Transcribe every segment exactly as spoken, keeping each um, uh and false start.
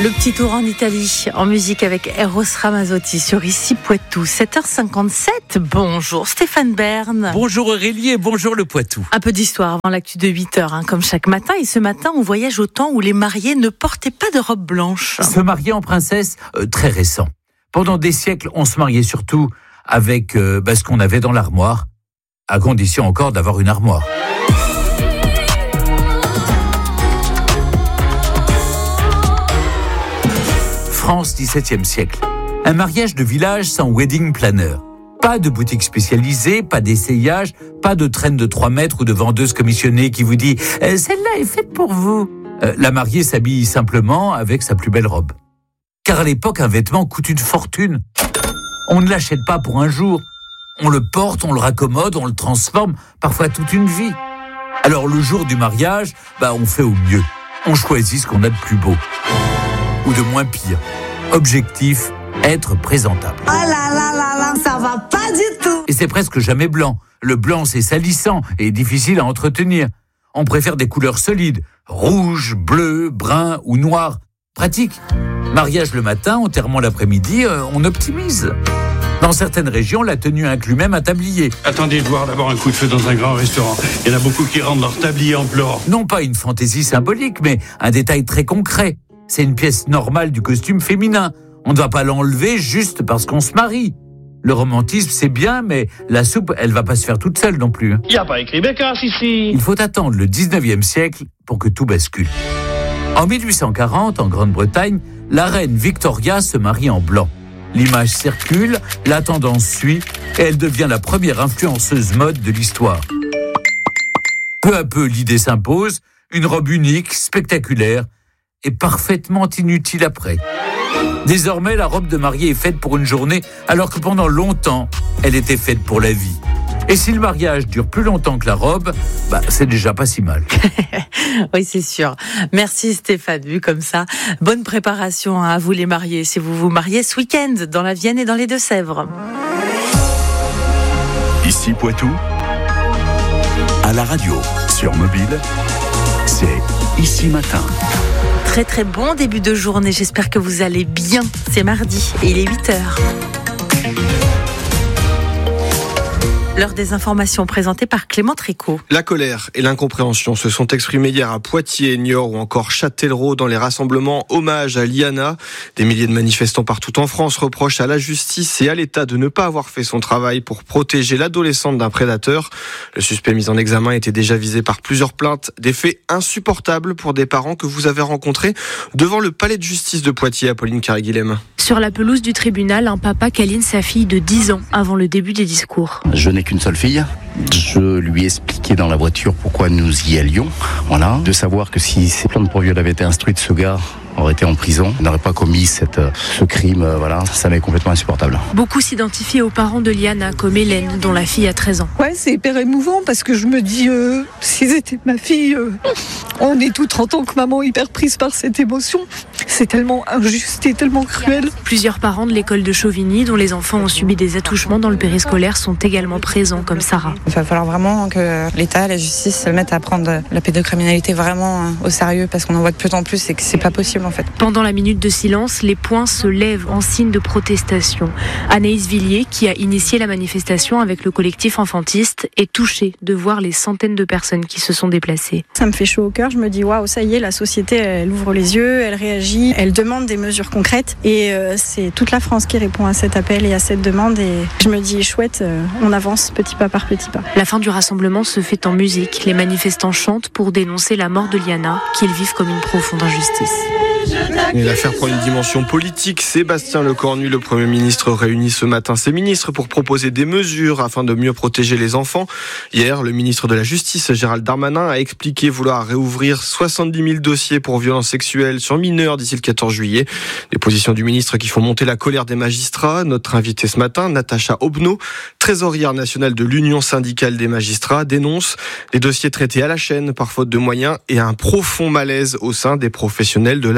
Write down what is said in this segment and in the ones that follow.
Le petit tour en Italie, en musique avec Eros Ramazzotti sur Ici Poitou, sept heures cinquante-sept. Bonjour Stéphane Bern. Bonjour Aurélie et bonjour le Poitou. Un peu d'histoire avant l'actu de huit heures, hein, comme chaque matin. Et ce matin, on voyage au temps où les mariés ne portaient pas de robe blanche. Se marier en princesse, euh, très récent. Pendant des siècles, on se mariait surtout avec euh, bah, ce qu'on avait dans l'armoire, à condition encore d'avoir une armoire. France, dix-septième siècle. Un mariage de village sans wedding planner. Pas de boutique spécialisée, pas d'essayage, pas de traîne de trois mètres ou de vendeuse commissionnée qui vous dit euh, « celle-là est faite pour vous euh, ». La mariée s'habille simplement avec sa plus belle robe. Car à l'époque, un vêtement coûte une fortune. On ne l'achète pas pour un jour. On le porte, on le raccommode, on le transforme, parfois toute une vie. Alors le jour du mariage, bah, on fait au mieux. On choisit ce qu'on a de plus beau. Ou de moins pire. Objectif, être présentable. Oh là là là là, ça va pas du tout. Et c'est presque jamais blanc. Le blanc, c'est salissant et difficile à entretenir. On préfère des couleurs solides, rouge, bleu, brun ou noir. Pratique. Mariage le matin, enterrement l'après-midi, euh, on optimise. Dans certaines régions, la tenue inclut même un tablier. Attendez de voir d'abord un coup de feu dans un grand restaurant. Il y en a beaucoup qui rendent leur tablier en pleurant. Non pas une fantaisie symbolique, mais un détail très concret. C'est une pièce normale du costume féminin. On ne va pas l'enlever juste parce qu'on se marie. Le romantisme, c'est bien, mais la soupe, elle va pas se faire toute seule non plus. Il n'y a pas écrit Bécasse ici. Il faut attendre le dix-neuvième siècle pour que tout bascule. En mille huit cent quarante, en Grande-Bretagne, la reine Victoria se marie en blanc. L'image circule, la tendance suit, et elle devient la première influenceuse mode de l'histoire. Peu à peu, l'idée s'impose, une robe unique, spectaculaire, et parfaitement inutile après. Désormais, la robe de mariée est faite pour une journée, alors que pendant longtemps, elle était faite pour la vie. Et si le mariage dure plus longtemps que la robe, bah, c'est déjà pas si mal. Oui, c'est sûr. Merci Stéphane, vu comme ça. Bonne préparation à vous les mariés, si vous vous mariez ce week-end dans la Vienne et dans les Deux-Sèvres. Ici Poitou, à la radio, sur mobile, c'est Ici Matin. Très très bon début de journée, j'espère que vous allez bien. C'est mardi et il est huit heures. L'heure des informations présentées par Clément Tricot. La colère et l'incompréhension se sont exprimées hier à Poitiers, Niort ou encore Châtellerault dans les rassemblements hommage à Liana. Des milliers de manifestants partout en France reprochent à la justice et à l'État de ne pas avoir fait son travail pour protéger l'adolescente d'un prédateur. Le suspect mis en examen était déjà visé par plusieurs plaintes. Des faits insupportables pour des parents que vous avez rencontrés devant le palais de justice de Poitiers, Apolline Carré-Guilhem. Sur la pelouse du tribunal, un papa câline sa fille de dix ans avant le début des discours. Je n'ai qu'une seule fille. Je lui ai expliqué dans la voiture pourquoi nous y allions. Voilà. De savoir que si ces plaintes pour viol avaient été instruites, ce gars aurait été en prison, n'aurait pas commis cette, ce crime. Voilà, ça m'est complètement insupportable. Beaucoup s'identifient aux parents de Liana, comme Hélène, dont la fille a treize ans. Ouais, c'est hyper émouvant parce que je me dis, euh, si c'était ma fille, euh, on est toutes en tant que maman hyper prise par cette émotion. C'est tellement injuste et tellement cruel. Plusieurs parents de l'école de Chauvigny, dont les enfants ont subi des attouchements dans le périscolaire, sont également présents, comme Sarah. Il va falloir vraiment que l'État, la justice se mettent à prendre la pédocriminalité vraiment au sérieux parce qu'on en voit de plus en plus et que c'est pas possible en fait. Pendant la minute de silence, les poings se lèvent en signe de protestation. Anaïs Villiers, qui a initié la manifestation avec le collectif enfantiste, est touchée de voir les centaines de personnes qui se sont déplacées. Ça me fait chaud au cœur, je me dis waouh, ça y est, la société elle ouvre les yeux, elle réagit, elle demande des mesures concrètes et euh, c'est toute la France qui répond à cet appel et à cette demande et je me dis chouette, euh, on avance petit pas par petit pas. La fin du rassemblement se fait en musique. Les manifestants chantent pour dénoncer la mort de Liana, qu'ils vivent comme une profonde injustice. Et l'affaire prend une dimension politique. Sébastien Lecornu, le Premier ministre, réunit ce matin ses ministres pour proposer des mesures afin de mieux protéger les enfants. Hier, le ministre de la Justice, Gérald Darmanin, a expliqué vouloir réouvrir soixante-dix mille dossiers pour violences sexuelles sur mineurs d'ici le quatorze juillet. Des positions du ministre qui font monter la colère des magistrats. Notre invitée ce matin, Natacha Obno, trésorière nationale de l'Union syndicale des magistrats, dénonce les dossiers traités à la chaîne par faute de moyens et un profond malaise au sein des professionnels de la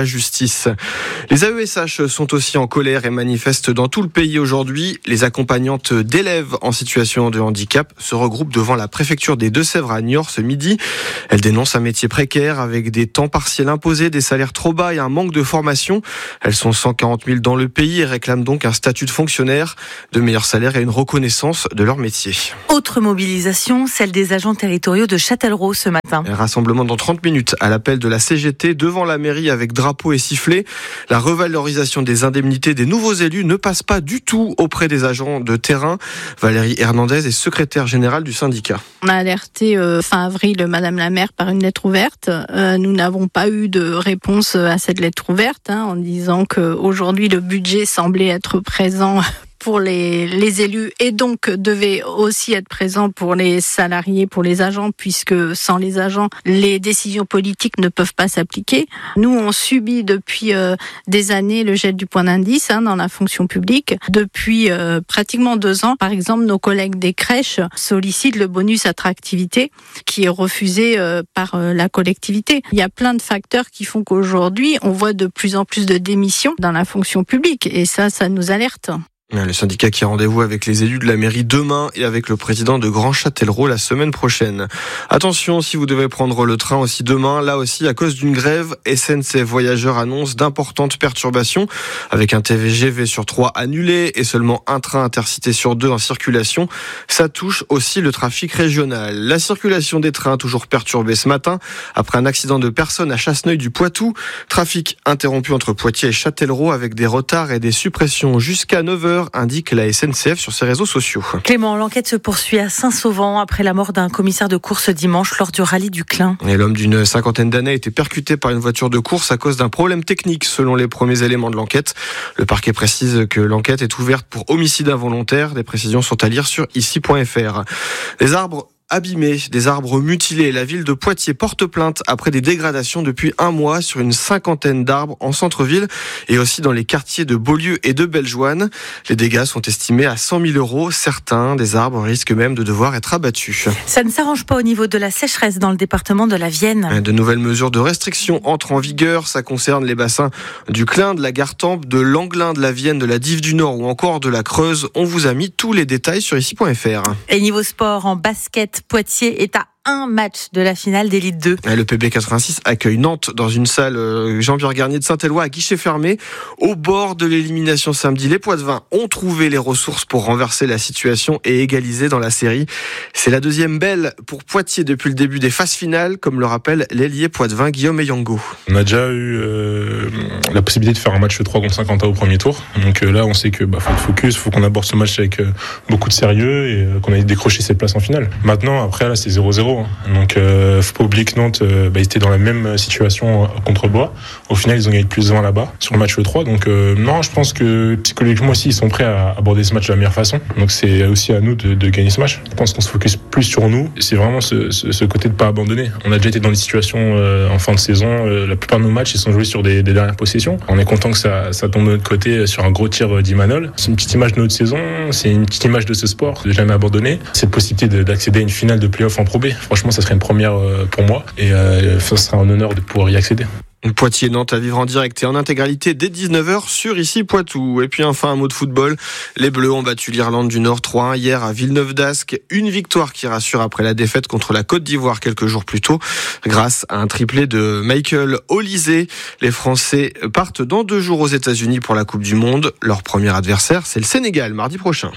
la justice. Les A E S H sont aussi en colère et manifestent dans tout le pays aujourd'hui. Les accompagnantes d'élèves en situation de handicap se regroupent devant la préfecture des Deux-Sèvres à Niort ce midi. Elles dénoncent un métier précaire avec des temps partiels imposés, des salaires trop bas et un manque de formation. Elles sont cent quarante mille dans le pays et réclament donc un statut de fonctionnaire, de meilleurs salaires et une reconnaissance de leur métier. Autre mobilisation, celle des agents territoriaux de Châtellerault ce matin. Un rassemblement dans trente minutes à l'appel de la C G T devant la mairie avec drapeau et sifflet. La revalorisation des indemnités des nouveaux élus ne passe pas du tout auprès des agents de terrain. Valérie Hernandez est secrétaire générale du syndicat. On a alerté euh, fin avril Madame la maire par une lettre ouverte. Euh, nous n'avons pas eu de réponse à cette lettre ouverte hein, en disant qu'aujourd'hui le budget semblait être présent pour les, les élus et donc devait aussi être présent pour les salariés, pour les agents, puisque sans les agents, les décisions politiques ne peuvent pas s'appliquer. Nous, on subit depuis euh, des années le gel du point d'indice hein, dans la fonction publique. Depuis euh, pratiquement deux ans, par exemple, nos collègues des crèches sollicitent le bonus attractivité qui est refusé euh, par euh, la collectivité. Il y a plein de facteurs qui font qu'aujourd'hui, on voit de plus en plus de démissions dans la fonction publique et ça, ça nous alerte. Le syndicat qui a rendez-vous avec les élus de la mairie demain et avec le président de Grand Châtellerault la semaine prochaine. Attention, si vous devez prendre le train aussi demain, là aussi à cause d'une grève, S N C F Voyageurs annonce d'importantes perturbations avec un T G V sur trois annulé et seulement un train intercité sur deux en circulation. Ça touche aussi le trafic régional. La circulation des trains toujours perturbée ce matin après un accident de personnes à Chasseneuil du Poitou. Trafic interrompu entre Poitiers et Châtellerault avec des retards et des suppressions jusqu'à neuf heures. Indique la S N C F sur ses réseaux sociaux. Clément, l'enquête se poursuit à Saint-Sauvant après la mort d'un commissaire de course dimanche lors du rallye du Clin. Et l'homme d'une cinquantaine d'années a été percuté par une voiture de course à cause d'un problème technique selon les premiers éléments de l'enquête. Le parquet précise que l'enquête est ouverte pour homicide involontaire. Des précisions sont à lire sur ici point f r. Les arbres abîmés, des arbres mutilés. La ville de Poitiers porte plainte après des dégradations depuis un mois sur une cinquantaine d'arbres en centre-ville et aussi dans les quartiers de Beaulieu et de Bellejoine. Les dégâts sont estimés à cent mille euros. Certains des arbres risquent même de devoir être abattus. Ça ne s'arrange pas au niveau de la sécheresse dans le département de la Vienne. De nouvelles mesures de restriction entrent en vigueur. Ça concerne les bassins du Clin, de la Gartempe, de l'Anglin, de la Vienne, de la Dive du Nord ou encore de la Creuse. On vous a mis tous les détails sur ici point f r. Et niveau sport, en basket, Poitiers est à un match de la finale d'Élite deux. Le P B quatre-vingt-six accueille Nantes dans une salle Jean-Pierre Garnier de Saint-Éloi à guichet fermé. Au bord de l'élimination samedi, les Poitevins ont trouvé les ressources pour renverser la situation et égaliser dans la série. C'est la deuxième belle pour Poitiers depuis le début des phases finales, comme le rappelle l'ailier poitevin Guillaume Eyango. On a déjà eu euh, la possibilité de faire un match trois contre cinquante au premier tour. Donc euh, là, on sait que bah, faut être focus, faut qu'on aborde ce match avec euh, beaucoup de sérieux et euh, qu'on ait décroché cette place en finale. Maintenant, après, là, c'est zéro zéro. Donc, euh, faut pas oublier que Nantes euh, bah, était dans la même situation contre Blois. Au final, ils ont gagné de plus de vingt là-bas sur le match trois. Donc, euh, non, je pense que psychologiquement aussi, ils sont prêts à aborder ce match de la meilleure façon. Donc, c'est aussi à nous de, de gagner ce match. Je pense qu'on se focus plus sur nous. C'est vraiment ce, ce, ce côté de pas abandonner. On a déjà été dans des situations euh, en fin de saison. Euh, la plupart de nos matchs, ils sont joués sur des, des dernières possessions. On est content que ça, ça tombe de notre côté sur un gros tir d'Imanol. C'est une petite image de notre saison. C'est une petite image de ce sport, de jamais abandonner. Cette possibilité de, d'accéder à une finale de play-off en Pro B. Franchement, ça serait une première pour moi et euh, ça sera un honneur de pouvoir y accéder. Poitiers-Nantes à vivre en direct et en intégralité dès dix-neuf heures sur ici Poitou. Et puis enfin un mot de football. Les Bleus ont battu l'Irlande du Nord trois un hier à Villeneuve-d'Ascq. Une victoire qui rassure après la défaite contre la Côte d'Ivoire quelques jours plus tôt. Grâce à un triplé de Michael Olysée, les Français partent dans deux jours aux États-Unis pour la Coupe du Monde. Leur premier adversaire, c'est le Sénégal mardi prochain.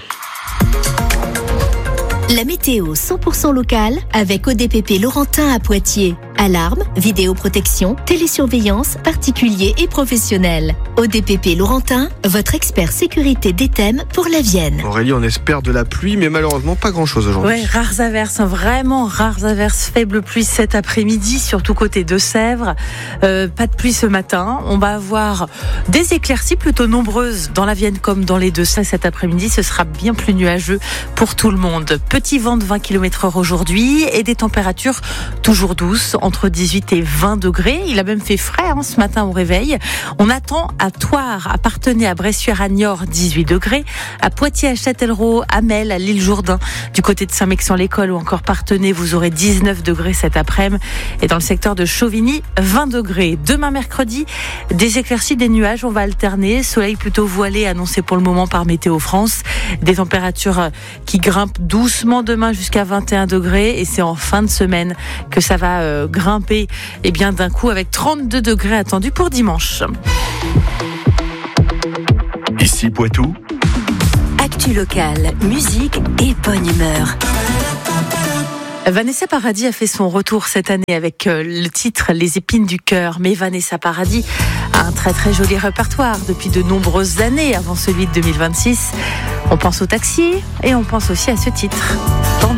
La météo cent pour cent locale avec O D P P Laurentin à Poitiers. Alarme, vidéoprotection, télésurveillance, particuliers et professionnels. O D P P Laurentin, votre expert sécurité des thèmes pour la Vienne. Aurélie, on espère de la pluie, mais malheureusement pas grand-chose aujourd'hui. Ouais, rares averses, vraiment rares averses, faibles pluies cet après-midi, surtout côté de Sèvres. Euh, pas de pluie ce matin. On va avoir des éclaircies plutôt nombreuses dans la Vienne comme dans les Deux-Sèvres cet après-midi. Ce sera bien plus nuageux pour tout le monde. petit vent de vingt kilomètres heure aujourd'hui et des températures toujours douces, entre dix-huit et vingt degrés. Il a même fait frais hein, ce matin au réveil. On attend à Thouars, à Parthenay, à Bressuire, à Niort, dix-huit degrés. À Poitiers, à Châtellerault, à Mel, à l'île Jourdain, du côté de Saint-Mexan-l'École ou encore Parthenay, vous aurez dix-neuf degrés cet après-midi. Et dans le secteur de Chauvigny, vingt degrés. Demain mercredi, des éclaircies, des nuages, on va alterner. Soleil plutôt voilé annoncé pour le moment par Météo France. Des températures qui grimpent doucement demain jusqu'à vingt et un degrés. Et c'est en fin de semaine que ça va euh, grimper et bien d'un coup avec trente-deux degrés attendus pour dimanche. Ici Poitou. Actu locale, musique et bonne humeur. Vanessa Paradis a fait son retour cette année avec le titre Les épines du cœur. Mais Vanessa Paradis a un très très joli répertoire depuis de nombreuses années avant celui de deux mille vingt-six. On pense au taxi et on pense aussi à ce titre.